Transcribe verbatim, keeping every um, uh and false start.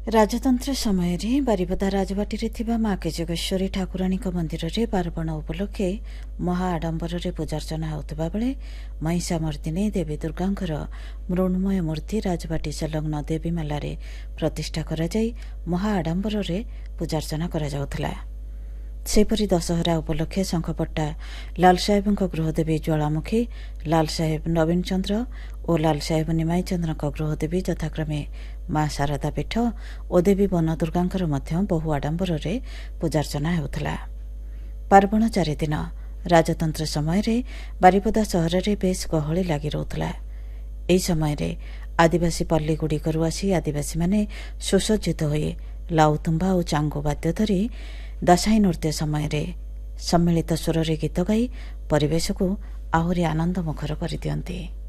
ରାଜତନ୍ତ୍ର ସମୟରେ ବାରିପଦା ରାଜବାଟୀରେ ଥିବା ମା କେଜଗେଶ୍ୱରୀ ଠାକୁରାଣୀଙ୍କ ମନ୍ଦିରରେ ପାର୍ବଣ ଉପଲକ୍ଷେ ମହା ଆଡମ୍ବରରେ ପୂଜାର୍ଚ୍ଚନା ହେଉଥିବା ବେଳେ ମହିଷାମର୍ଦିନୀ ଦେବୀ ଦୁର୍ଗାଙ୍କର ମୃଣ୍ମୟ ମୂର୍ତ୍ତି ରାଜବାଟୀ ସଂଲଗ୍ନ ଦେବୀମାଲାରେ ପ୍ରତିଷ୍ଠା କରାଯାଇ ମହା ଆଡମ୍ବରରେ ପୂଜାର୍ଚ୍ଚନା କରାଯାଉଥିଲା। ସେହିପରି ଦଶହରା ଉପଲକ୍ଷେ ଶଙ୍ଖପଟ୍ଟା ଲାଲସାହେବଙ୍କ ଗୃହଦେବୀ ଜ୍ୱାଳାମୁଖୀ, ଲାଲସାହେବ ନବୀନ ଚନ୍ଦ୍ର ଓ ଲାଲସାହେବ ନିମାଇ ଚନ୍ଦ୍ରଙ୍କ ଗୃହଦେବୀ ଯଥାକ୍ରମେ ମା ଶାରଦା ପୀଠ ଓ ଦେବୀ ବନଦୁର୍ଗାଙ୍କର ମଧ୍ୟ ବହୁ ଆଡମ୍ବରରେ ପୂଜାର୍ଚ୍ଚନା ହେଉଥିଲା। ପାର୍ବଣ ଚାରିଦିନ ରାଜତନ୍ତ୍ର ସମୟରେ ବାରିପଦା ସହରରେ ବେଶ୍ ଗହଳି ଲାଗି ରହୁଥିଲା। ଏହି ସମୟରେ ଆଦିବାସୀ ପଲ୍ଲୀଗୁଡ଼ିକରୁ ଆସି ଆଦିବାସୀମାନେ ସୁସଜ୍ଜିତ ହୋଇ ଲାଉତୁମ୍ବା ଓ ଚାଙ୍ଗୁ ବାଦ୍ୟ ଧରି ଦଶାଇ ନୃତ୍ୟ ସମୟରେ ସମ୍ମିଳିତ ସ୍ୱରରେ ଗୀତ ଗାଇ ପରିବେଶକୁ ଆହୁରି ଆନନ୍ଦମୁଖର କରିଦିଅନ୍ତି।